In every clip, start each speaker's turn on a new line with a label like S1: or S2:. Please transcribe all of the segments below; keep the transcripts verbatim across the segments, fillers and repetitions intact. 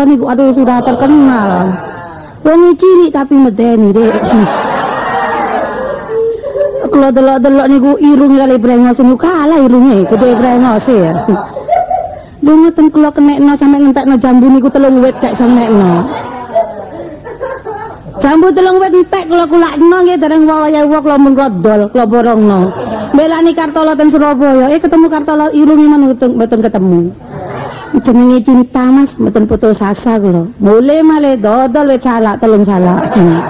S1: niku aduh sudah terkenal. Wong cilik tapi medeni, Dek. Kalau delok-delok niku irung kali brengos niku kalah irunge, gede brengos ya. Lho ngoten kula kenekno sampe ngentekno jambu niku telung wit gak senekno. Jambu telung wit entek kula kulakno nggih dereng waya wong kula mun rodol kula borongno. Belani Kartolo teng Surabaya, eh ketemu Kartolo irunge men mboten ketemu. Jenenge cinta Mas, mboten putus asa kula. Mulai malih dodol wit salak telung salak.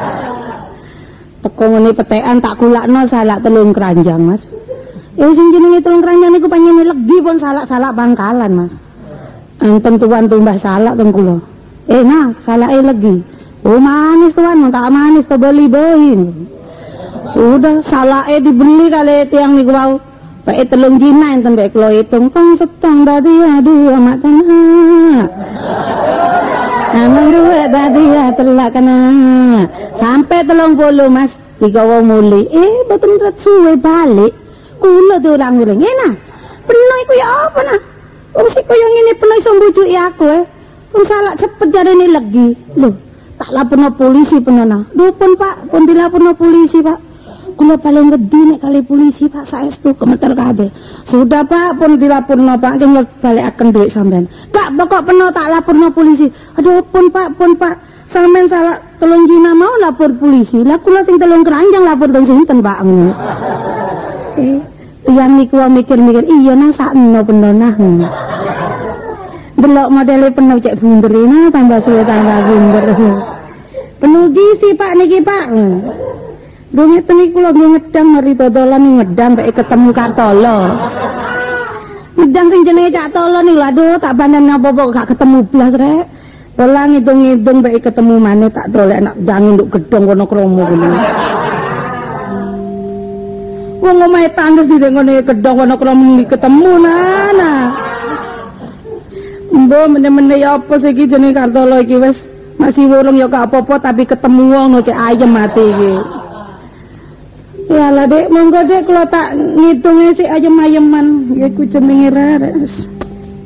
S1: Teko ngene petekan tak kulakno salak telung keranjang Mas. Eh sing jenenge telung keranjang niku pengen legi pun salak-salak pangkalan Mas. Enten tuan tumbah salak teng kula. Eh nah, salake legi. Oh manis tuan, tak manis kebeli boin. Sudah salake dibeli kali tiang niku wau. Bae telung dina enten bae kula hitung kang setang dadi aduh amat tanah. Amang dua dadi telak kena. Sampai telung puluh Mas digawa muli. Eh boten ret suwe balik. Kula diulang-ulang. Enak. Penuh iku ya apa nah? Wong sik koyo ngene penuh iso mbujuki aku eh. Wong salak cepet jarene legi. Lho, tak laporno polisi penana. Lho pun Pak, pun dilaporno polisi Pak. Kula paling wedi nek kali polisi Pak saestu gemeter kabeh. Sudah Pak, pun dilaporno Pak, nggih balekaken dhuwit sampean. Kak, pokok peno tak laporno polisi. Aduh pun Pak, pun Pak. Sampean salah telung dina mau lapor polisi. Lah kula sing telung keranjang lapor teng sinten Pak ngono. Eh, tiyang niku mikir-mikir, iya nah sakno peno nah. Delok modele penuh cek bunder nah tambah suwe tambah bunder. Penuh gisi Pak niki Pak. Lho ngeten niku kula ngedang mari dodolan ngedang bae ketemu Kartolo. Ngedang sing jenenge Cak Tolo niku aduh tak bandhan apa-apa gak ketemu blas rek. Dolan ngidung-ngidung bae ketemu maneh tak dolek anak dangi nduk gedhong kono kromo kene. Wong omahe tandes di ngene gedhong kono kromo ketemu nana. Mbok meneh-meneh ya apa sih iki jenenge Kartolo iki wis masih wurung ya gak apa-apa tapi ketemu wong no cek ayem mati iki. Ya lah Dek, monggo Dek kalau tak ngitungnya si ayem-ayeman ya ku jenenge ra.